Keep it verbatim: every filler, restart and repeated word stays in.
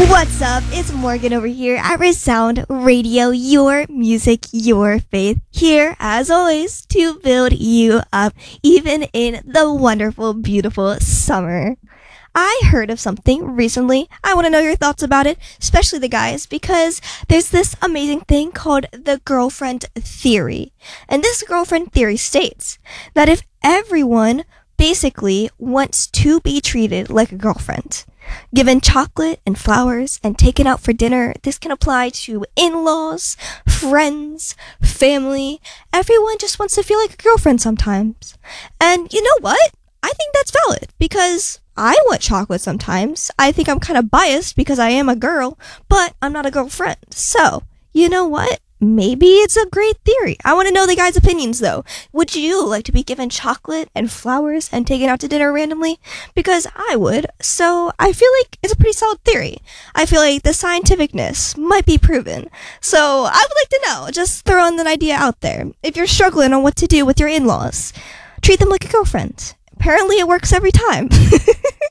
What's up? It's Morgan over here at Resound Radio, your music, your faith. Here, as always, to build you up, even in the wonderful, beautiful summer. I heard of something recently. I want to know your thoughts about it, especially the guys, because there's this amazing thing called the girlfriend theory. And this girlfriend theory states that if everyone basically wants to be treated like a girlfriend, given chocolate and flowers and taken out for dinner, this can apply to in-laws, friends, family. Everyone just wants to feel like a girlfriend sometimes. And you know what? I think that's valid because I want chocolate sometimes. I think I'm kind of biased because I am a girl, but I'm not a girlfriend. So, you know what? Maybe it's a great theory. I want to know the guys' opinions, though. Would you like to be given chocolate and flowers and taken out to dinner randomly? Because I would. So I feel like it's a pretty solid theory. I feel like the scientificness might be proven. So I would like to know. Just throwing that idea out there. If you're struggling on what to do with your in-laws, treat them like a girlfriend. Apparently it works every time.